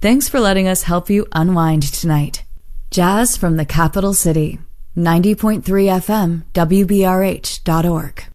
Thanks for letting us help you unwind tonight. Jazz from the Capital City. 90.3 FM, WBRH.org.